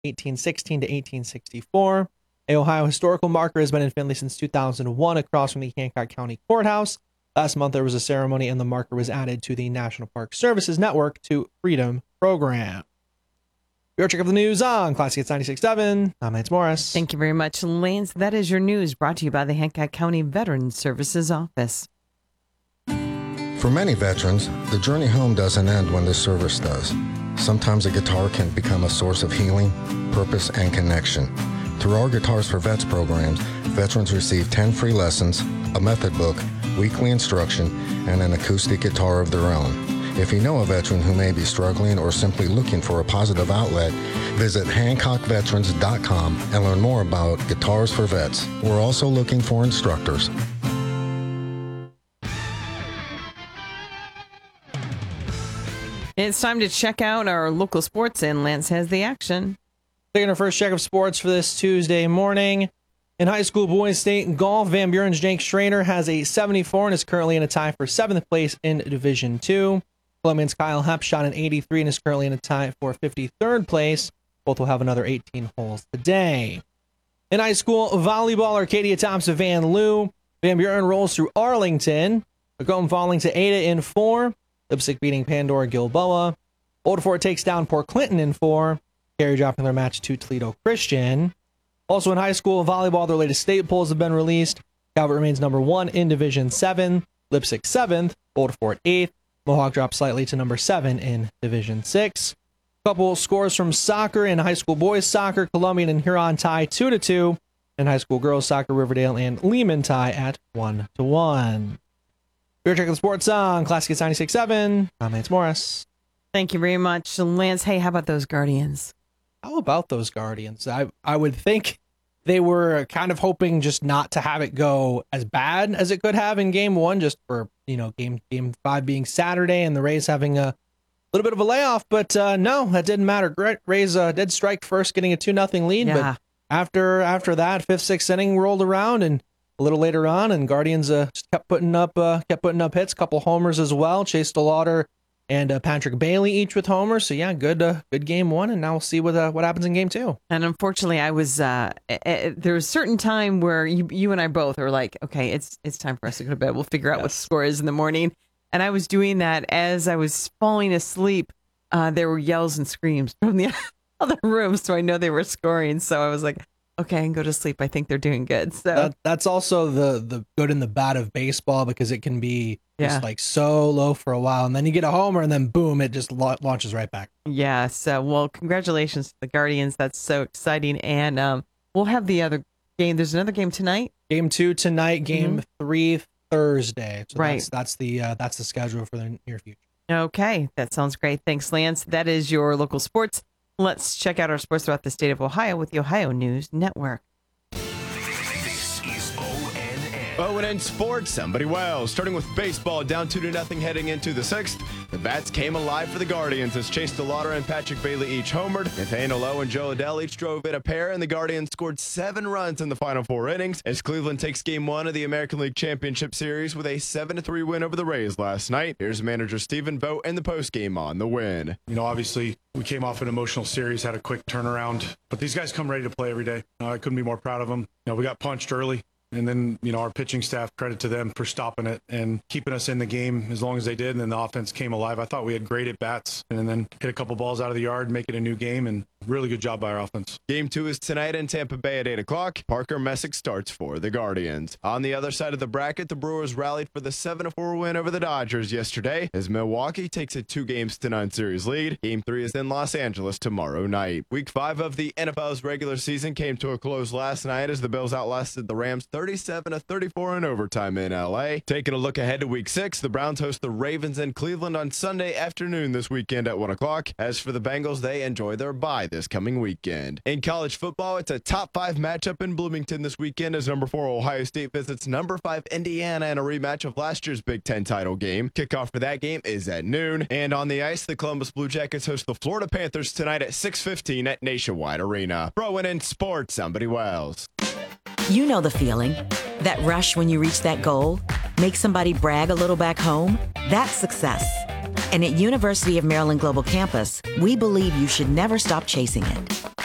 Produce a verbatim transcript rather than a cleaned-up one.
eighteen sixteen to eighteen sixty-four. A Ohio historical marker has been in Findlay since two thousand one across from the Hancock County Courthouse. Last month, there was a ceremony and the marker was added to the National Park Services Network to Freedom Program. Your check of the news on Classic Hits ninety-six point seven. I'm Lance Morris. Thank you very much, Lance. That is your news brought to you by the Hancock County Veterans Services Office. For many veterans, the journey home doesn't end when the service does. Sometimes a guitar can become a source of healing, purpose, and connection. Through our Guitars for Vets programs, veterans receive ten free lessons, a method book, weekly instruction, and an acoustic guitar of their own. If you know a veteran who may be struggling or simply looking for a positive outlet, visit hancock veterans dot com and learn more about Guitars for Vets. We're also looking for instructors. It's time to check out our local sports, and Lance has the action. Taking our first check of sports for this Tuesday morning. In high school boys state golf, Van Buren's Jake Schrader has a seventy-four and is currently in a tie for seventh place in Division two. Columbian's Kyle Hepp shot an eighty-three and is currently in a tie for fifty-third place. Both will have another eighteen holes today. In high school volleyball, Arcadia tops Van Loo. Van Buren rolls through Arlington. Macomb falling to Ada in four. Lipsick beating Pandora Gilboa. Old Fort takes down Port Clinton in four. Cary dropping their match to Toledo Christian. Also in high school volleyball, their latest state polls have been released. Calvert remains number one in Division seven. Lipsick seventh. Old Fort eighth. Mohawk drops slightly to number seven in Division six. Couple scores from soccer. In high school boys soccer, Columbian and Huron tie two to two. In high school girls soccer, Riverdale and Lehman tie at one to one. We're checking the sports on Classic Hits ninety-six point seven. I'm Lance Morris. Thank you very much, Lance. Hey, how about those Guardians? How about those Guardians? I I would think they were kind of hoping just not to have it go as bad as it could have in game one, just for, you know, game game five being Saturday and the Rays having a little bit of a layoff. But uh, no, that didn't matter. Great. Rays uh, did strike first, getting a two nothing lead. Yeah. But after after that, fifth, sixth inning rolled around, and a little later on, and Guardians uh, just kept putting up uh, kept putting up hits, couple homers as well. Chase DeLauder and uh, Patrick Bailey each with homers. So yeah, good uh, good game one, and now we'll see what uh, what happens in game two. And unfortunately, I was uh, uh, there was a certain time where you you and I both are like, okay, it's it's time for us to go to bed. We'll figure out yes. what the score is in the morning. And I was doing that as I was falling asleep. Uh, there were yells and screams from the other room, so I know they were scoring. So I was like, okay, I can go to sleep. I think they're doing good. So that, that's also the the good and the bad of baseball, because it can be yeah. just like so low for a while, and then you get a homer, and then boom, it just la- launches right back. Yeah. So, well, congratulations to the Guardians. That's so exciting. And um, we'll have the other game. There's another game tonight. Game two tonight. Game mm-hmm. three Thursday. So right. That's, that's the uh, that's the schedule for the near future. Okay, that sounds great. Thanks, Lance. That is your local sports. Let's check out our sports throughout the state of Ohio with the Ohio News Network. This is O N N. O N N Sports, somebody well. Starting with baseball, down two to nothing heading into the sixth. The bats came alive for the Guardians as Chase DeLauder and Patrick Bailey each homered. Nathaniel Lowe and Joe Adele each drove in a pair, and the Guardians scored seven runs in the final four innings as Cleveland takes game one of the American League Championship Series with a seven to three win over the Rays last night. Here's manager Stephen Vogt and the postgame on the win. You know, obviously, we came off an emotional series, had a quick turnaround, but these guys come ready to play every day. Uh, I couldn't be more proud of them. You know, we got punched early. And then, you know, our pitching staff, credit to them for stopping it and keeping us in the game as long as they did. And then the offense came alive. I thought we had great at bats, and then hit a couple balls out of the yard, make it a new game, and really good job by our offense. Game two is tonight in Tampa Bay at eight o'clock. Parker Messick starts for the Guardians. On the other side of the bracket, the Brewers rallied for the seven to four win over the Dodgers yesterday as Milwaukee takes a two games to none series lead. Game three is in Los Angeles tomorrow night. Week five of the N F L's regular season came to a close last night as the Bills outlasted the Rams thirty-seven to thirty-four in overtime in L A. Taking a look ahead to week six, the Browns host the Ravens in Cleveland on Sunday afternoon this weekend at one o'clock. As for the Bengals, they enjoy their bye this coming weekend. In college football, it's a top five matchup in Bloomington this weekend as number four Ohio State visits number five Indiana in a rematch of last year's Big Ten title game. Kickoff for that game is at noon. And on the ice, the Columbus Blue Jackets host the Florida Panthers tonight at six fifteen at Nationwide Arena. Throwing in sports, somebody Wells. You know the feeling. That rush when you reach that goal, make somebody brag a little back home. That's success. And at University of Maryland Global Campus, we believe you should never stop chasing it.